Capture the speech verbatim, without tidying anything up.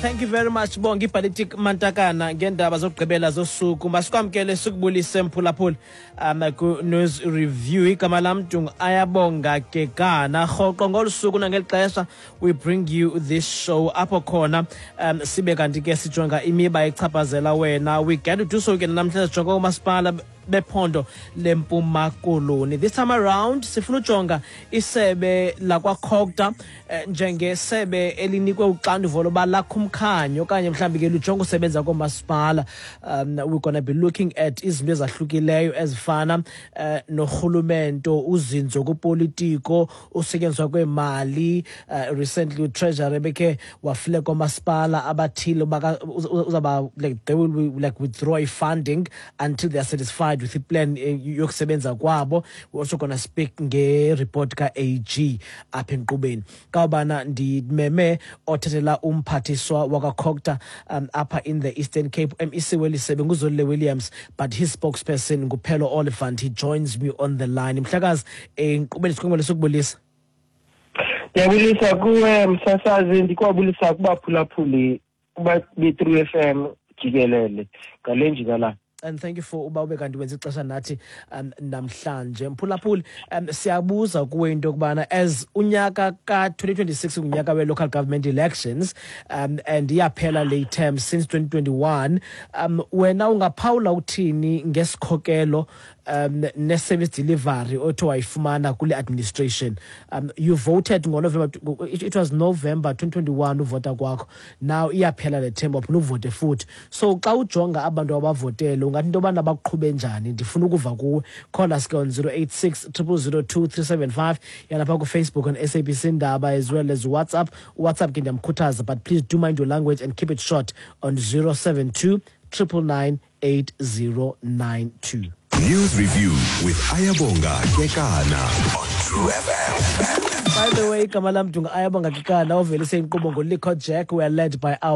Thank you very much Bongi Politic Mantakana ngendaba zokugqibela zosuku masikwamkele sikubulise Mphulaphula um ku news review igama lamntu ayabonga Kekana rhoqo ngolusuku nangelixesha we bring you this show apho khona um sibe kanti ke sijonga imiba echaphazela wena we get to do so ke namhlanje sijonga umasipala bephondo lempuma koloni. This time around sifuna ujonga isebe lakwa Khokta njenge sebe elinikwe uxanduvo loba lakhumkhanyo okanye mhlambi ke lujonga usebenza komasipala. Um, we're going to be looking at izinto ezahlukileyo ezifana uh, norhulumento uzinzo kupolitiko usetyenziswa kwemali. Uh, recently uTreasury beke wafile komasipala abathile uzaba like they will like withdraw funding until they are satisfied with the plan yokusebenza kwabo. We're also going to speak nge report ka A G apha enkqubeni kawubana ndimeme othethela umphathiswa waka Khokta um, apha in the Eastern Cape M E C welisebe nguzolile Williams, but his spokesperson nguPhelo Oliphant he joins me on the line. Mhlakazi enkqubeni sikhongole sokubulisa. Ndiyabulisa kuwe msasazi ndikwabulisa kubaphulaphuli kuba be-True F M jikelele ngale njikala. And thank you for uba ube kanti wenza ixesha nathi um, namhlanje Mphulaphuli um, siyabuza kuwe into kubana as unyaka ka twenty twenty-six unyaka we local government elections um, and iyaphela le term since twenty twenty-one um, wena ungaphawula uthini ngesikhokelo um, ne-service delivery othi wayifumana kule administration. Um, you voted ngoNovember, it, it was November twenty twenty-one uvota kwakho, now iyaphela le term wapho uvote futhi. So xa ujonga abantu abavotele ungathi into bana baqhube njani ndifuna ukuva kuwe. Call us on zero eight six zero zero zero two three seven five yalapha ku Facebook on S A B C Ndaba as well as WhatsApp. WhatsApp ke ndiyamkhuthaza but please do mind your language and keep it short on zero seven two nine nine eight zero nine two. News Review with Ayabonga Kekana on True F M. By the way, Kamalam Ayabonga Kekana ovele seyinkqubo ngoLikho Jack, we are led by our